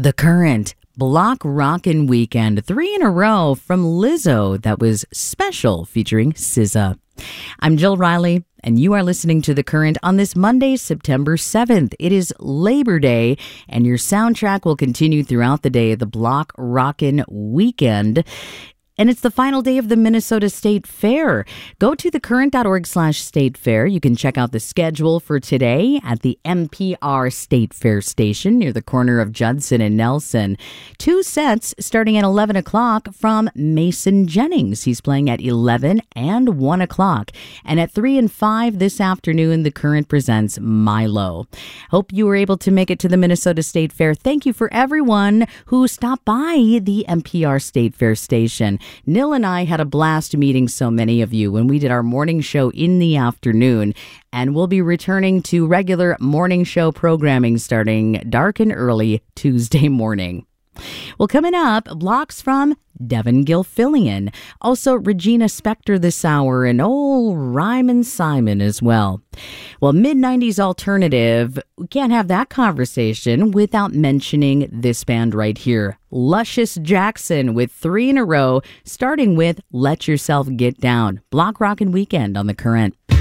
The Current, Block Rockin' Weekend, 3 in a row from Lizzo that was special featuring SZA. I'm Jill Riley, and you are listening to The Current on this Monday, September 7th. It is Labor Day, and your soundtrack will continue throughout the day, the Block Rockin' Weekend. And it's the final day of the Minnesota State Fair. Go to thecurrent.org/state fair. You can check out the schedule for today at the NPR State Fair station near the corner of Judson and Nelson. 2 sets starting at 11 o'clock from Mason Jennings. He's playing at 11 and 1 o'clock. And at 3 and 5 this afternoon, The Current presents Milo. Hope you were able to make it to the Minnesota State Fair. Thank you for everyone who stopped by the NPR State Fair station. Nil and I had a blast meeting so many of you when we did our morning show in the afternoon, and we'll be returning to regular morning show programming starting dark and early Tuesday morning. Well, coming up, blocks from Devin Gilfillian, also Regina Spektor this hour, and old Ryman Simon as well. Well, mid-90s alternative, we can't have that conversation without mentioning this band right here. Luscious Jackson with 3 in a row, starting with Let Yourself Get Down. Block Rockin' Weekend on The Current.